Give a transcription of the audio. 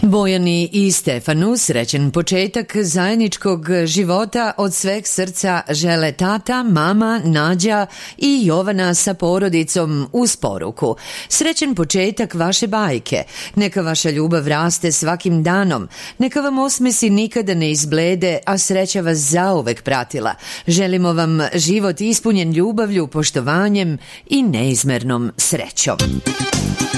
Bojani i Stefanu srećen početak zajedničkog života od sveg srca žele tata, mama, Nađa i Jovana sa porodicom uz poruku. Srećen početak vaše bajke. Neka vaša ljubav raste svakim danom. Neka vam osmesi nikada ne izblede, a sreća vas zauvek pratila. Želimo vam život ispunjen ljubavlju, poštovanjem i neizmernom srećom.